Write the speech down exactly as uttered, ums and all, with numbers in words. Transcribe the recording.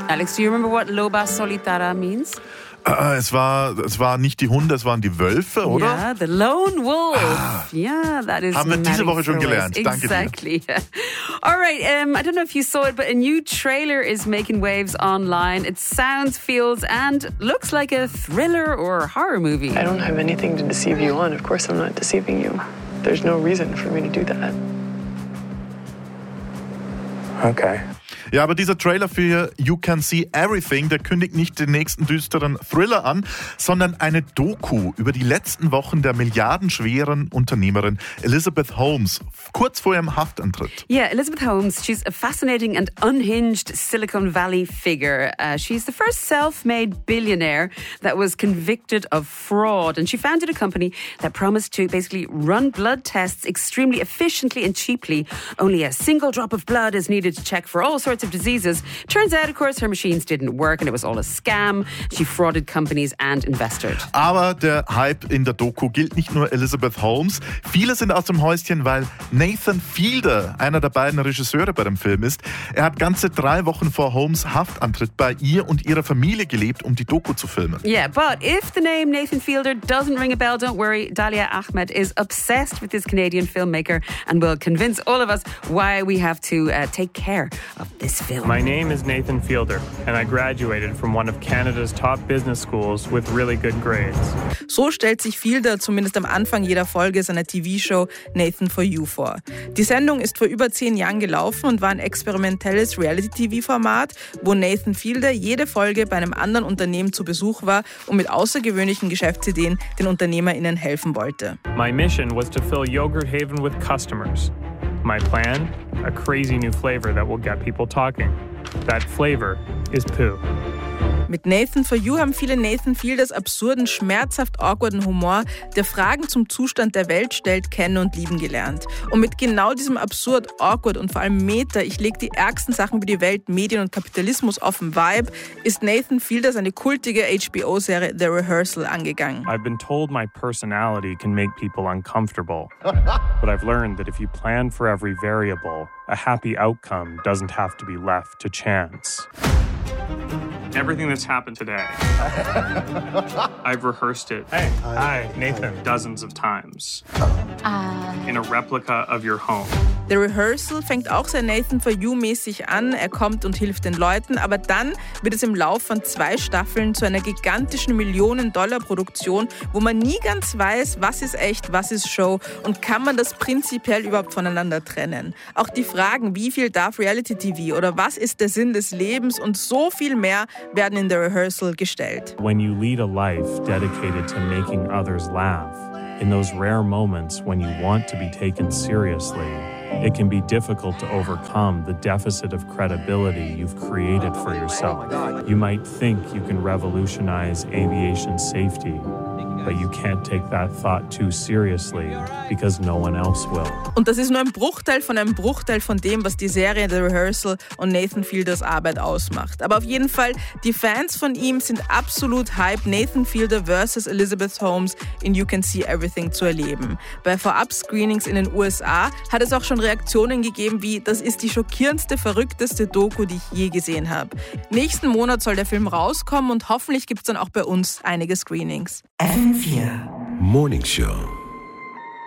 Alex, do you remember what Loba Solitara means? Uh, es war, es waren nicht die Hunde, es waren die Wölfe, oder? Yeah, the lone wolf. Ah, yeah, that is. Haben wir diese Woche schon gelernt. Danke exactly. dir. All right, um, I don't know if you saw it, but a new trailer is making waves online. It sounds, feels, and looks like a thriller or horror movie. I don't have anything to deceive you on. Of course, I'm not deceiving you. There's no reason for me to do that. Okay. Ja, aber dieser Trailer für You Can See Everything, der kündigt nicht den nächsten düsteren Thriller an, sondern eine Doku über die letzten Wochen der milliardenschweren Unternehmerin Elizabeth Holmes, kurz vor ihrem Haftantritt. Yeah, Elizabeth Holmes, she's a fascinating and unhinged Silicon Valley figure. Uh, she's the first self-made billionaire that was convicted of fraud, and she founded a company that promised to basically run blood tests extremely efficiently and cheaply. Only a single drop of blood is needed to check for all sorts of diseases. Turns out, of course, her machines didn't work and it was all a scam. She frauded companies and invested. Aber der Hype in der Doku gilt nicht nur Elizabeth Holmes. Viele sind aus dem Häuschen, weil Nathan Fielder einer der beiden Regisseure bei dem Film ist. Er hat ganze drei Wochen vor Holmes Haftantritt bei ihr und ihrer Familie gelebt, um die Doku zu filmen. Yeah, but if the name Nathan Fielder doesn't ring a bell, don't worry. Dalia Ahmed is obsessed with this Canadian filmmaker and will convince all of us why we have to uh, take care of this film. My name is Nathan Fielder, and I graduated from one of Canada's top business schools with really good grades. So stellt sich Fielder zumindest am Anfang jeder Folge seiner T V-Show Nathan for You vor. Die Sendung ist vor über zehn Jahren gelaufen und war ein experimentelles Reality-T V-Format, wo Nathan Fielder jede Folge bei einem anderen Unternehmen zu Besuch war und mit außergewöhnlichen Geschäftsideen den UnternehmerInnen helfen wollte. My mission was to fill Yogurt Haven with customers. My plan? A crazy new flavor that will get people talking. That flavor is poo. Mit Nathan for You haben viele Nathan Fielders absurden, schmerzhaft awkwarden Humor, der Fragen zum Zustand der Welt stellt, kennen und lieben gelernt. Und mit genau diesem absurd, awkward und vor allem Meta, ich leg die ärgsten Sachen über die Welt, Medien und Kapitalismus auf den Vibe, ist Nathan Fielder seine kultige H B O-Serie The Rehearsal angegangen. I've been told my personality can make people uncomfortable. But I've learned that if you plan for every variable, a happy outcome doesn't have to be left to chance. Everything that's happened today, I've rehearsed it. Hey, hi, Nathan, dozens of times. Uh. In a replica of your home. The Rehearsal fängt auch sehr Nathan for You mäßig an. Er kommt und hilft den Leuten, aber dann wird es im Lauf von zwei Staffeln zu einer gigantischen Millionen-Dollar-Produktion, wo man nie ganz weiß, was ist echt, was ist Show und kann man das prinzipiell überhaupt voneinander trennen. Auch die Fragen, wie viel darf Reality-T V oder was ist der Sinn des Lebens und so viel mehr werden in The Rehearsal gestellt. When you lead a life dedicated to making others laugh, in those rare moments when you want to be taken seriously, it can be difficult to overcome the deficit of credibility you've created for yourself. You might think you can revolutionize aviation safety, but you can't take that thought too seriously because no one else will. Und das ist nur ein Bruchteil von einem Bruchteil von dem, was die Serie The Rehearsal und Nathan Fielders Arbeit ausmacht. Aber auf jeden Fall, die Fans von ihm sind absolut hyped, Nathan Fielder versus Elizabeth Holmes in You Can See Everything zu erleben. Bei Vorab-Screenings in den U S A hat es auch schon Reaktionen gegeben wie, das ist die schockierendste, verrückteste Doku, die ich je gesehen habe. Nächsten Monat soll der Film rauskommen und hoffentlich gibt es dann auch bei uns einige Screenings. F M vier Morning Show.